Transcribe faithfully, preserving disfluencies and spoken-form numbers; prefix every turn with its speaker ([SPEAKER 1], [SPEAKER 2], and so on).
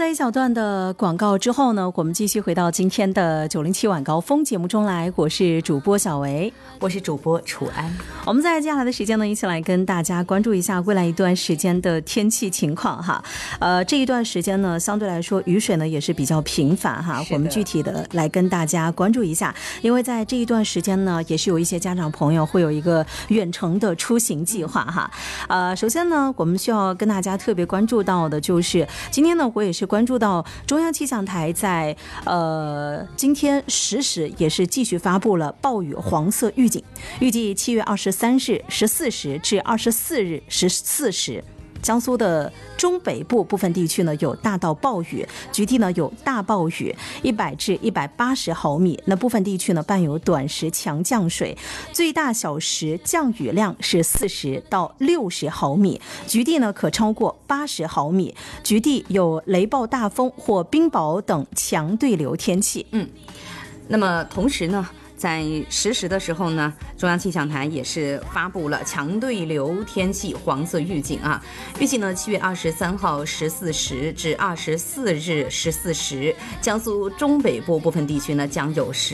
[SPEAKER 1] 一小段的广告之后呢，我们继续回到今天的九零七晚高峰节目中来。我是主播小维，
[SPEAKER 2] 我是主播楚安。
[SPEAKER 1] 我们在接下来的时间呢，一起来跟大家关注一下未来一段时间的天气情况哈。呃，这一段时间呢，相对来说雨水呢也是比较频繁哈。我们具体的来跟大家关注一下，因为在这一段时间呢，也是有一些家长朋友会有一个远程的出行计划哈。呃，首先呢，我们需要跟大家特别关注到的就是今天呢，我也是关注到中央气象台在呃今天十时也是继续发布了暴雨黄色预警，预计七月二十三日十四时至二十四日十四时。江苏的中北部部分地区呢有大到暴雨，局地呢有大暴雨一百至一百八十毫米，那部分地区呢伴有短时强降水，最大小时降雨量是四十到六十毫米，局地呢可超过八十毫米，局地有雷暴大风或冰雹等强对流天气。
[SPEAKER 2] 嗯，那么同时呢，在十时的时候呢，中央气象台也是发布了强对流天气黄色预警啊。预计呢，七月二十三号十四时至二十四日十四时，江苏中北部部分地区呢将有十